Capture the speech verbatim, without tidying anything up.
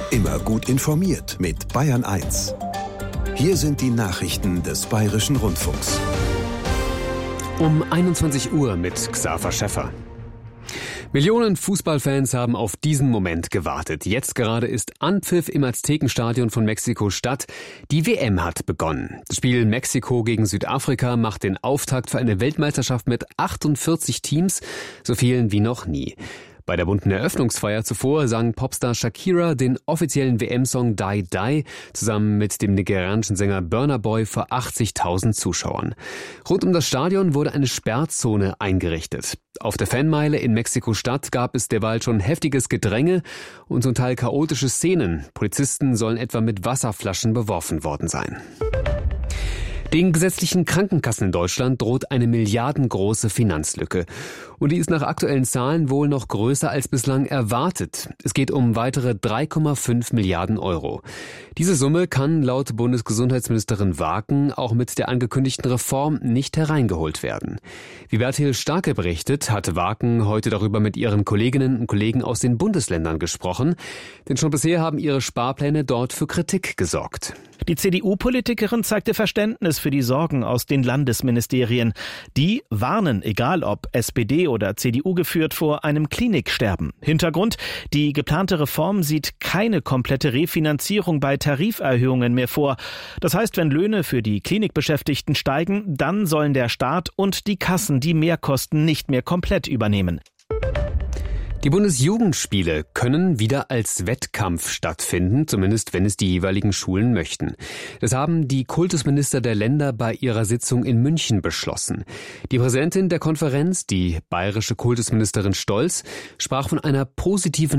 Immer gut informiert mit Bayern eins. Hier sind die Nachrichten des Bayerischen Rundfunks. Um einundzwanzig Uhr mit Xaver Schäffer. Millionen Fußballfans haben auf diesen Moment gewartet. Jetzt gerade ist Anpfiff im Aztekenstadion von Mexiko-Stadt. Die W M hat begonnen. Das Spiel Mexiko gegen Südafrika macht den Auftakt für eine Weltmeisterschaft mit achtundvierzig Teams, so vielen wie noch nie. Bei der bunten Eröffnungsfeier zuvor sang Popstar Shakira den offiziellen W M-Song Die Die zusammen mit dem nigerianischen Sänger Burna Boy vor achtzigtausend Zuschauern. Rund um das Stadion wurde eine Sperrzone eingerichtet. Auf der Fanmeile in Mexiko-Stadt gab es derweil schon heftiges Gedränge und zum Teil chaotische Szenen. Polizisten sollen etwa mit Wasserflaschen beworfen worden sein. Den gesetzlichen Krankenkassen in Deutschland droht eine milliardengroße Finanzlücke. Und die ist nach aktuellen Zahlen wohl noch größer als bislang erwartet. Es geht um weitere drei Komma fünf Milliarden Euro. Diese Summe kann laut Bundesgesundheitsministerin Waken auch mit der angekündigten Reform nicht hereingeholt werden. Wie Bertil Starke berichtet, hat Waken heute darüber mit ihren Kolleginnen und Kollegen aus den Bundesländern gesprochen. Denn schon bisher haben ihre Sparpläne dort für Kritik gesorgt. Die C D U-Politikerin zeigte Verständnis für die Sorgen aus den Landesministerien. Die warnen, egal ob S P D oder C D U geführt, vor einem Kliniksterben. Hintergrund: Die geplante Reform sieht keine komplette Refinanzierung bei Tariferhöhungen mehr vor. Das heißt, wenn Löhne für die Klinikbeschäftigten steigen, dann sollen der Staat und die Kassen die Mehrkosten nicht mehr komplett übernehmen. Die Bundesjugendspiele können wieder als Wettkampf stattfinden, zumindest wenn es die jeweiligen Schulen möchten. Das haben die Kultusminister der Länder bei ihrer Sitzung in München beschlossen. Die Präsidentin der Konferenz, die bayerische Kultusministerin Stolz, sprach von einer positiven